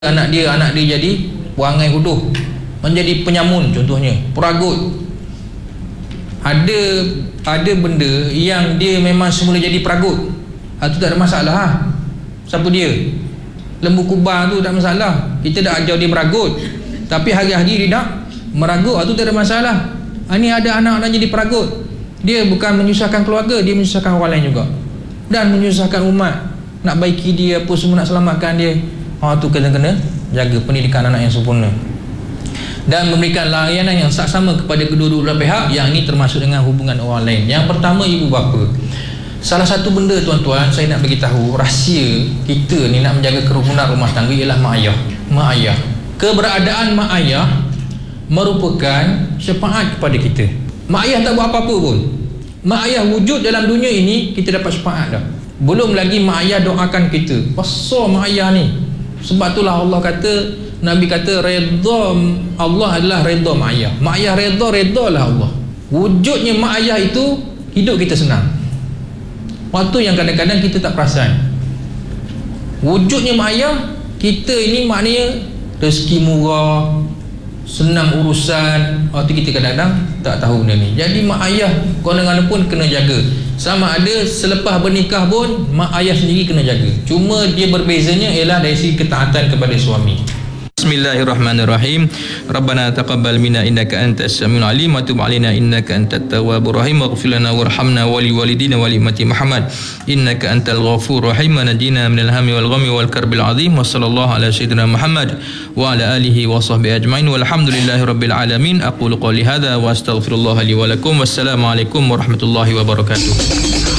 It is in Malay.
anak dia jadi perangai huduh, menjadi penyamun contohnya, peragut. Ada benda yang dia memang semula jadi peragut, itu tak ada masalah ha? Siapa dia? Lembu kubang tu tak masalah, kita dah ajar dia meragut, tapi hari-hari dia nak meragut, itu tak ada masalah. Ini ada anak nak jadi peragut, dia bukan menyusahkan keluarga, dia menyusahkan orang lain juga, dan menyusahkan umat. Nak baiki dia apa semua, nak selamatkan dia. Itu kena jaga pendidikan anak yang sempurna dan memberikan layanan yang saksama kepada kedua-dua belah pihak. Yang ini termasuk dengan hubungan orang lain. Yang pertama, ibu bapa. Salah satu benda tuan-tuan saya nak bagi tahu, rahsia kita ni nak menjaga kerukunan rumah tangga ialah mak ayah. Mak ayah, keberadaan mak ayah merupakan syafaat kepada kita. Mak ayah tak buat apa-apa pun, mak ayah wujud dalam dunia ini, kita dapat syafaat dah. Belum lagi mak ayah doakan kita. Besar mak ayah ni. Sebab itulah Allah kata, Nabi kata redha Allah adalah redha mak ayah. Mak ayah redha lah Allah. Wujudnya mak ayah itu, hidup kita senang. Waktu yang kadang-kadang kita tak perasan. Wujudnya mak ayah, kita ini maknanya rezeki murah, senang urusan. Waktu kita kadang-kadang tak tahu benda ni. Jadi mak ayah mana-mana pun kena jaga. Sama ada selepas bernikah pun mak ayah sendiri kena jaga. Cuma dia berbezanya ialah dari segi ketaatan kepada suami. Bismillahirrahmanirrahim. Rabbana taqabbal minna innaka antas samiul alim wa tub alaina innaka antat tawwabur rahim waghfir lana warhamna wa liwalidina wa li ummati Muhammad innaka antal ghafurur rahim wa najina minal hammi wal ghammi wal karbil azim wa sallallahu ala sayyidina Muhammad wa ala alihi wa sahbihi ajmain walhamdulillahi rabbil alamin. Aqulu qawli hadza wa astaghfirullah li wa lakum. Wassalamu alaikum warahmatullahi wabarakatuh.